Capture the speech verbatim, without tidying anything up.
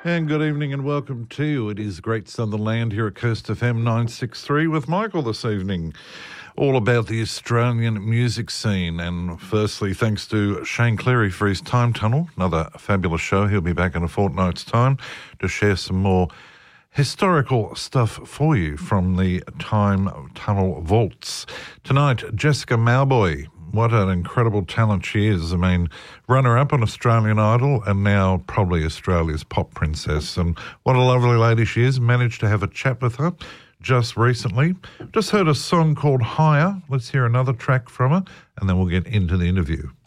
And good evening and welcome to you. It is Great Southern Land here at Coast F M nine sixty-three with Michael this evening. All about the Australian music scene. And firstly, thanks to Shane Cleary for his Time Tunnel. Another fabulous show. He'll be back in a fortnight's time to share some more historical stuff for you from the Time Tunnel vaults. Tonight, Jessica Mauboy. What an incredible talent she is. I mean, runner-up on Australian Idol and now probably Australia's pop princess. And what a lovely lady she is. Managed to have a chat with her just recently. Just heard a song called Higher. Let's hear another track from her and then we'll get into the interview.